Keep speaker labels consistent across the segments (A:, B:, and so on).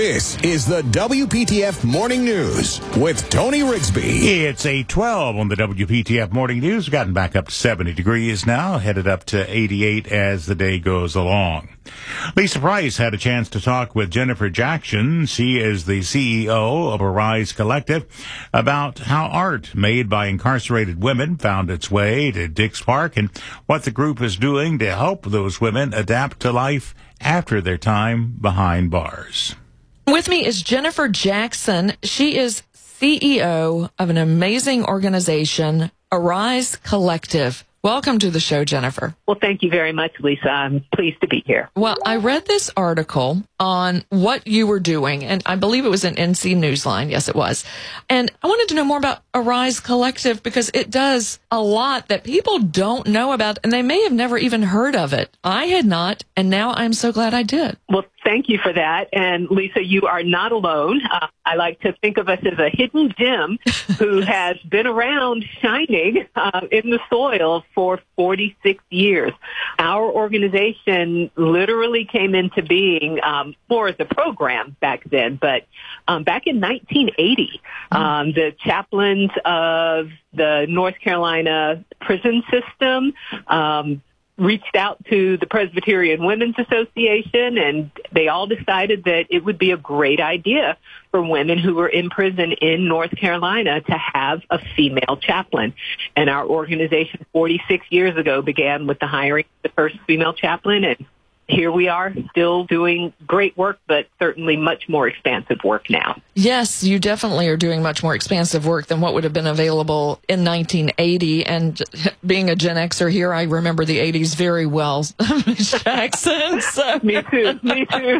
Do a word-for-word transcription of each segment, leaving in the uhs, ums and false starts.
A: This is the W P T F Morning News with Tony Rigsby.
B: It's eight twelve on the W P T F Morning News. We've gotten back up to seventy degrees now, headed up to eighty-eight as the day goes along. Lisa Price had a chance to talk with Jennifer Jackson. She is the C E O of Arise Collective, about how art made by incarcerated women found its way to Dix Park and what the group is doing to help those women adapt to life after their time behind bars.
C: With me is Jennifer Jackson. She is C E O of an amazing organization, Arise Collective. Welcome to the show, Jennifer.
D: Well, thank you very much, Lisa. I'm pleased to be here.
C: Well, I read this article on what you were doing, and I believe it was in N C Newsline. Yes, it was. And I wanted to know more about Arise Collective because it does a lot that people don't know about, and they may have never even heard of it. I had not, and now I'm so glad I did.
D: Well, thank you for that. And Lisa, you are not alone. Uh, I like to think of us as a hidden gem who has been around shining uh, in the soil for forty-six years. Our organization literally came into being um, more as a program back then, but um, back in nineteen eighty, um, the chaplains of the North Carolina prison system um, reached out to the Presbyterian Women's Association, and they all decided that it would be a great idea for women who were in prison in North Carolina to have a female chaplain. And our organization forty-six years ago began with the hiring of the first female chaplain, and here we are still doing great work, but certainly much more expansive work now.
C: Yes, you definitely are doing much more expansive work than what would have been available in nineteen eighty. And being a Gen Xer here, I remember the eighties very well, Miz Jackson. So.
D: Me too, me too.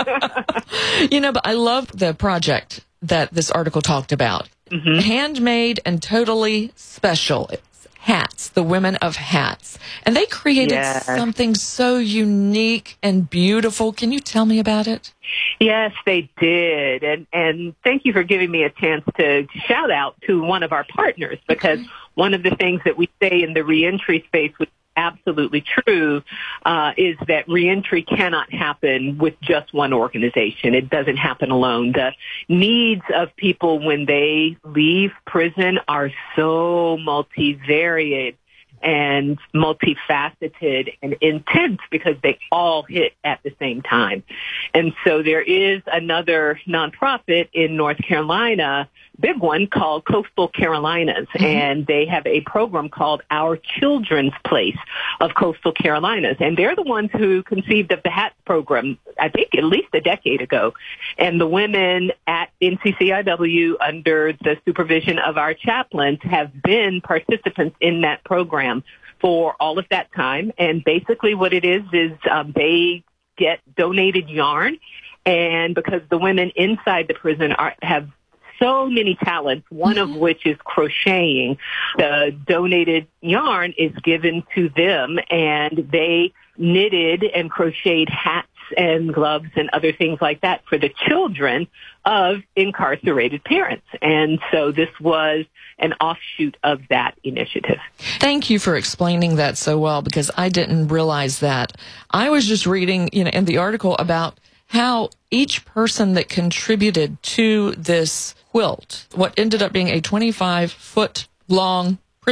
C: You know, but I love the project that this article talked about. Mm-hmm. Handmade and totally special. Hats, the Women of Hats. And they created yes. something so unique and beautiful. Can you tell me about it?
D: Yes, they did. And and thank you for giving me a chance to shout out to one of our partners, because okay. one of the things that we say in the reentry space, which is absolutely true, uh, is that reentry cannot happen with just one organization. It doesn't happen alone. The needs of people when they leave prison are so multivariate and multifaceted and intense because they all hit at the same time. And so there is another nonprofit in North Carolina, big one, called Coastal Carolinas, mm-hmm. and they have a program called Our Children's Place of Coastal Carolinas, and they're the ones who conceived of the HAT program, I think at least a decade ago. And the women at N C C I W, under the supervision of our chaplains, have been participants in that program for all of that time. And basically what it is is um, they get donated yarn, and because the women inside the prison are have so many talents, one of which is crocheting, the donated yarn is given to them, and they knitted and crocheted hats and gloves and other things like that for the children of incarcerated parents. And so this was an offshoot of that initiative.
C: Thank you for explaining that so well, because I didn't realize that. I was just reading, you know, in the article about how each person that contributed to this quilt, what ended up being a twenty-five foot long